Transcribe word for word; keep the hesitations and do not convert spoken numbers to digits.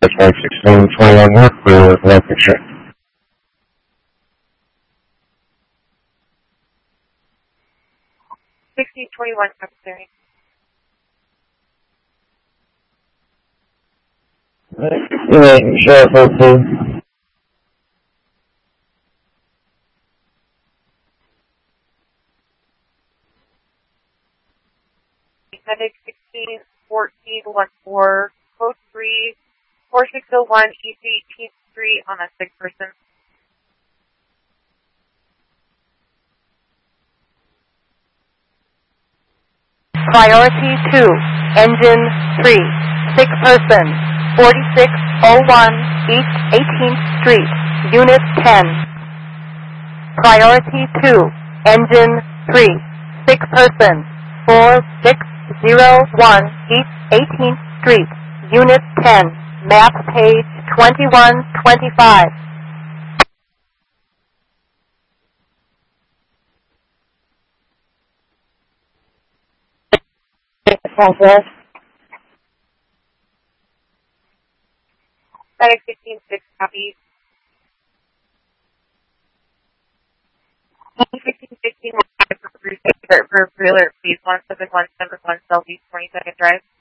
five sixteen twenty-one North for life insurance. sixteen twenty-one, secretary. Right, sheriff, hopefully. Medic sixteen fourteen one four, code three, four six zero one East eighteenth Street on a sick person. Priority two, engine three, sick person, forty-six oh one East eighteenth Street, unit ten. Priority two, engine three, sick person, four six zero one East eighteenth Street, unit ten, map page twenty-one twenty-five. Process. Medic sixteen six, copy. sixteen sixteen, for alert, please, one seven one seven one Southeast twenty-second Drive.